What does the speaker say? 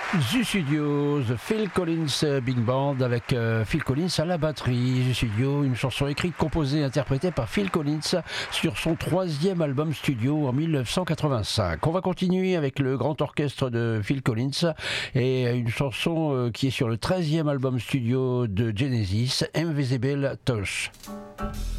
The Studio, The Phil Collins Big Band avec Phil Collins à la batterie. The Studio, une chanson écrite, composée, interprétée par Phil Collins sur son 3e album studio en 1985. On va continuer avec le grand orchestre de Phil Collins et une chanson qui est sur le 13e album studio de Genesis, Invisible Touch.